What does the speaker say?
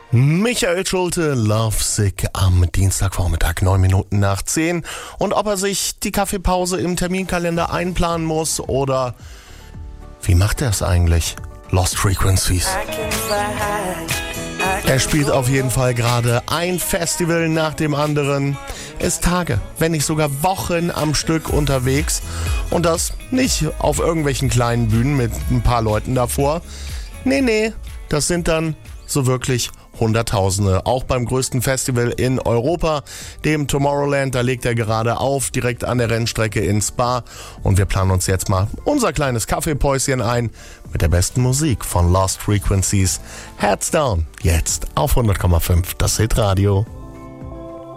Michael Schulte, Lovesick am Dienstagvormittag, 9 Minuten nach 10. Und ob er sich die Kaffeepause im Terminkalender einplanen muss oder wie macht er es eigentlich? Lost Frequencies. Er spielt auf jeden Fall gerade ein Festival nach dem anderen, ist Tage, wenn nicht sogar Wochen am Stück unterwegs und das nicht auf irgendwelchen kleinen Bühnen mit ein paar Leuten davor. Nee, das sind dann so wirklich Hunderttausende. Auch beim größten Festival in Europa, dem Tomorrowland, da legt er gerade auf, direkt an der Rennstrecke in Spa. Und wir planen uns jetzt mal unser kleines Kaffeepäuschen ein mit der besten Musik von Lost Frequencies. Heads Down, jetzt auf 100,5, das Hitradio.